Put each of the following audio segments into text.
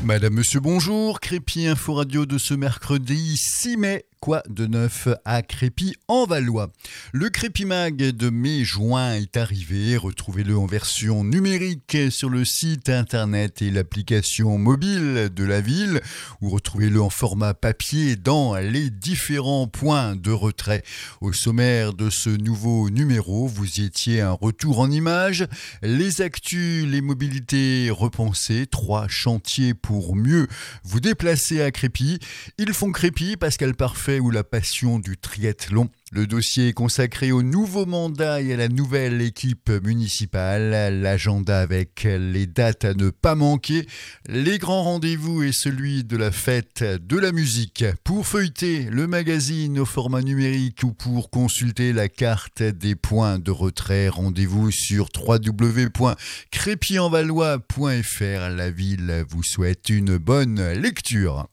Madame, monsieur, bonjour. Crépy Info Radio de ce mercredi 6 mai. Quoi de neuf à Crépy en Valois? Le Crépy Mag de mai-juin est arrivé. Retrouvez-le en version numérique sur le site internet et l'application mobile de la ville, ou retrouvez-le en format papier dans les différents points de retrait. Au sommaire de ce nouveau numéro, vous y étiez un retour en images, les actus, les mobilités repensées, 3 chantiers pour mieux vous déplacer à Crépy. Ils font Crépy, Pascal Parfait ou la passion du triathlon. Le dossier est consacré au nouveau mandat et à la nouvelle équipe municipale. L'agenda avec les dates à ne pas manquer. Les grands rendez-vous et celui de la fête de la musique. Pour feuilleter le magazine au format numérique ou pour consulter la carte des points de retrait, rendez-vous sur www.crépyenvalois.fr. La ville vous souhaite une bonne lecture.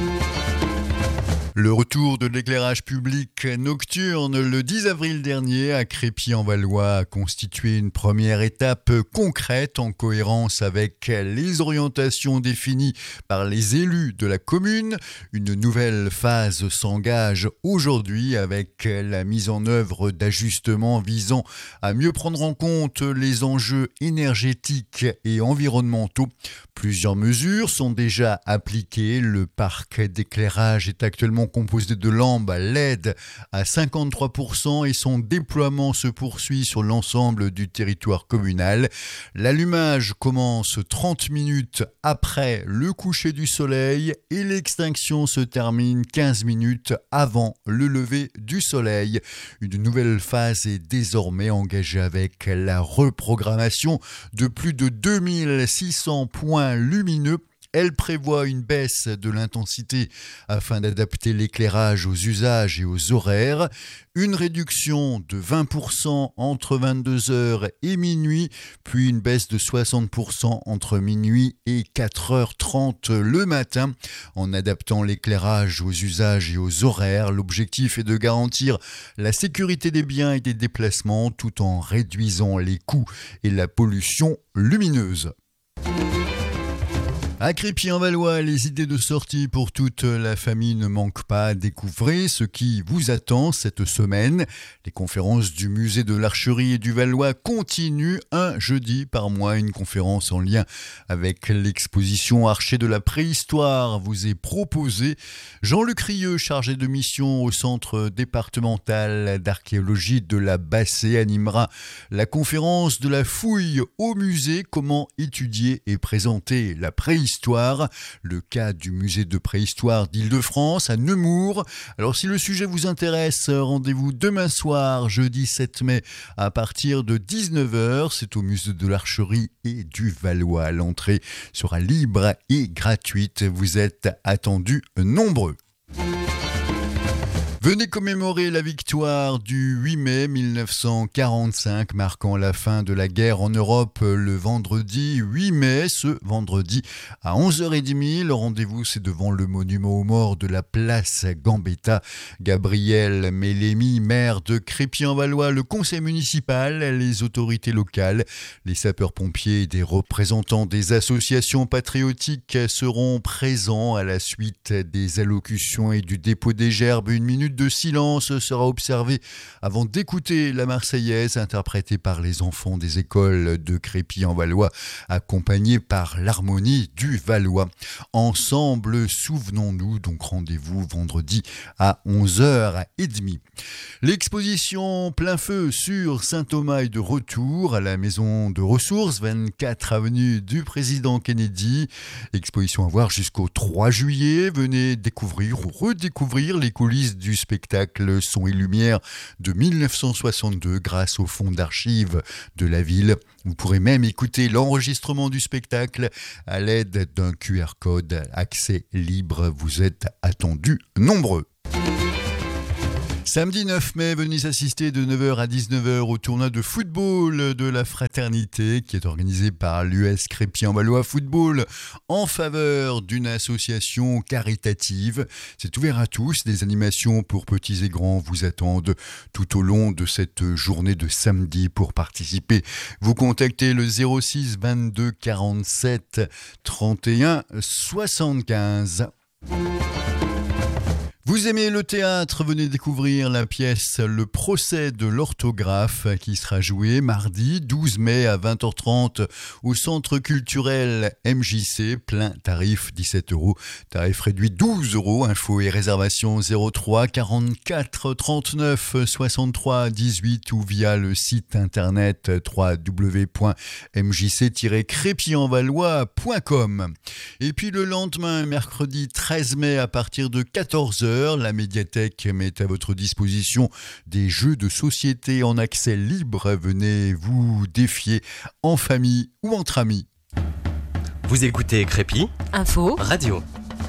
Le retour de l'éclairage public nocturne le 10 avril dernier à Crépy-en-Valois a constitué une première étape concrète en cohérence avec les orientations définies par les élus de la commune. Une nouvelle phase s'engage aujourd'hui avec la mise en œuvre d'ajustements visant à mieux prendre en compte les enjeux énergétiques et environnementaux. Plusieurs mesures sont déjà appliquées. Le parc d'éclairage est actuellement composé de lampes LED à 53% et son déploiement se poursuit sur l'ensemble du territoire communal. L'allumage commence 30 minutes après le coucher du soleil et l'extinction se termine 15 minutes avant le lever du soleil. Une nouvelle phase est désormais engagée avec la reprogrammation de plus de 2600 points lumineux. Elle prévoit une baisse de l'intensité afin d'adapter l'éclairage aux usages et aux horaires, une réduction de 20% entre 22h et minuit, puis une baisse de 60% entre minuit et 4h30 le matin. En adaptant l'éclairage aux usages et aux horaires, l'objectif est de garantir la sécurité des biens et des déplacements tout en réduisant les coûts et la pollution lumineuse. À Crépy-en-Valois, les idées de sortie pour toute la famille ne manquent pas. Découvrez ce qui vous attend cette semaine. Les conférences du musée de l'Archerie et du Valois continuent un jeudi par mois. Une conférence en lien avec l'exposition Archers de la préhistoire vous est proposée. Jean-Luc Rieux, chargé de mission au centre départemental d'archéologie de la Bassée, animera la conférence de la fouille au musée. Comment étudier et présenter la préhistoire. Le cas du musée de préhistoire d'Île-de-France à Nemours. Alors si le sujet vous intéresse, rendez-vous demain soir, jeudi 7 mai, à partir de 19h. C'est au musée de l'Archerie et du Valois. L'entrée sera libre et gratuite. Vous êtes attendus nombreux. Venez commémorer la victoire du 8 mai 1945, marquant la fin de la guerre en Europe le vendredi 8 mai. Ce vendredi à 11h30, le rendez-vous c'est devant le monument aux morts de la place Gambetta. Gabriel Mélémy, maire de Crépy-en-Valois, le conseil municipal, les autorités locales, les sapeurs-pompiers et des représentants des associations patriotiques seront présents à la suite des allocutions et du dépôt des gerbes. Une minute de silence sera observé avant d'écouter la Marseillaise interprétée par les enfants des écoles de Crépy-en-Valois, accompagnés par l'harmonie du Valois. Ensemble, souvenons-nous, donc rendez-vous vendredi à 11h30. L'exposition Plein Feu sur Saint-Thomas est de retour à la maison de ressources, 24 avenue du Président Kennedy. Exposition à voir jusqu'au 3 juillet. Venez découvrir ou redécouvrir les coulisses du spectacle Son et Lumière de 1962 grâce au fonds d'archives de la ville. Vous pourrez même écouter l'enregistrement du spectacle à l'aide d'un QR code. Accès libre, vous êtes attendus nombreux. Samedi 9 mai, venez assister de 9h à 19h au tournoi de football de la fraternité qui est organisé par l'US Crépy-en-Valois Football en faveur d'une association caritative. C'est ouvert à tous, des animations pour petits et grands vous attendent tout au long de cette journée de samedi. Pour participer, vous contactez le 06 22 47 31 75. Vous aimez le théâtre, venez découvrir la pièce Le procès de l'orthographe qui sera jouée mardi 12 mai à 20h30 au Centre culturel MJC, plein tarif 17 €, tarif réduit 12 €. Infos et réservations 03 44 39 63 18 ou via le site internet www.mjc-crépyenvalois.com. Et puis le lendemain, mercredi 13 mai à partir de 14h, la médiathèque met à votre disposition des jeux de société en accès libre. Venez vous défier en famille ou entre amis. Vous écoutez Crépy Info Radio.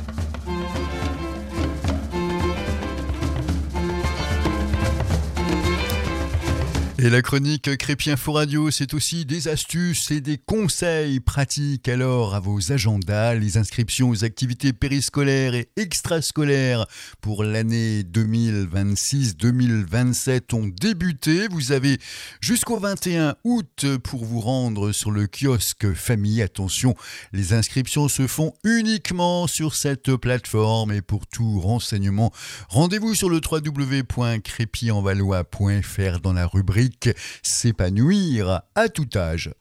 Et la chronique Crépy Info Radio, c'est aussi des astuces et des conseils pratiques. Alors, à vos agendas, les inscriptions aux activités périscolaires et extrascolaires pour l'année 2026-2027 ont débuté. Vous avez jusqu'au 21 août pour vous rendre sur le kiosque famille. Attention, les inscriptions se font uniquement sur cette plateforme. Et pour tout renseignement, rendez-vous sur le www.crépyenvalois.fr dans la rubrique s'épanouir à tout âge.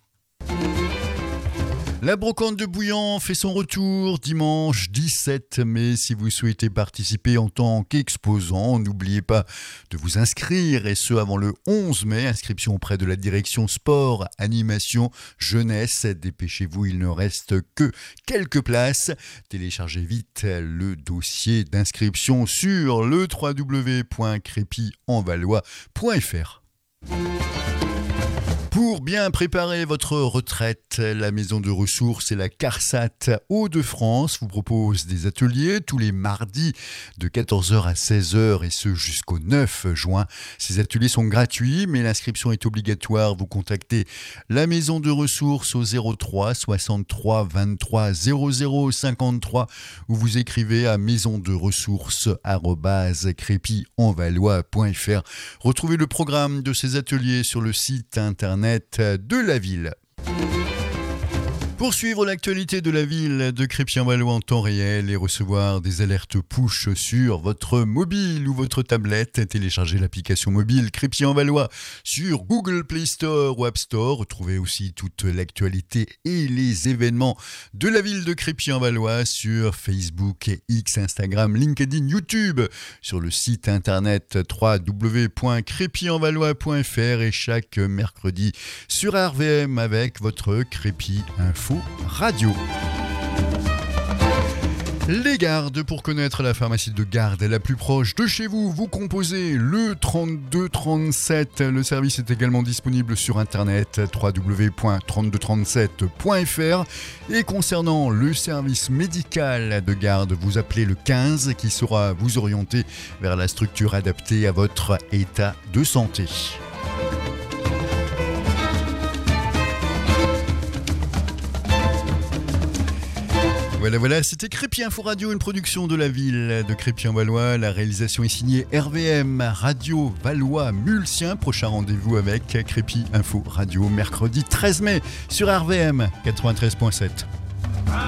La brocante de Bouillant fait son retour dimanche 17 mai. Si vous souhaitez participer en tant qu'exposant, n'oubliez pas de vous inscrire, et ce avant le 11 mai. Inscription auprès de la direction sport, animation, jeunesse. Dépêchez-vous, il ne reste que quelques places. Téléchargez vite le dossier d'inscription sur le www.crépyenvalois.fr. Pour bien préparer votre retraite, la maison de ressources et la CARSAT Hauts-de-France vous propose des ateliers tous les mardis de 14h à 16h et ce jusqu'au 9 juin. Ces ateliers sont gratuits mais l'inscription est obligatoire. Vous contactez la maison de ressources au 03 63 23 00 53 ou vous écrivez à maisonderessources@crépyenvalois.fr. Retrouvez le programme de ces ateliers sur le site internet de la ville. Pour suivre l'actualité de la ville de Crépy-en-Valois en temps réel et recevoir des alertes push sur votre mobile ou votre tablette, téléchargez l'application mobile Crépy-en-Valois sur Google Play Store ou App Store. Retrouvez aussi toute l'actualité et les événements de la ville de Crépy-en-Valois sur Facebook et X, Instagram, LinkedIn, YouTube, sur le site internet www.crépyenvalois.fr et chaque mercredi sur RVM avec votre Crépy Info Radio. Les Gardes, pour connaître la pharmacie de garde la plus proche de chez vous, vous composez le 32 37. Le service est également disponible sur internet www.3237.fr. Et concernant le service médical de garde, vous appelez le 15 qui saura vous orienter vers la structure adaptée à votre état de santé. Voilà, c'était Crépy Info Radio, une production de la ville de Crépy-en-Valois. La réalisation est signée RVM Radio Valois Mulsien. Prochain rendez-vous avec Crépy Info Radio mercredi 13 mai sur RVM 93.7.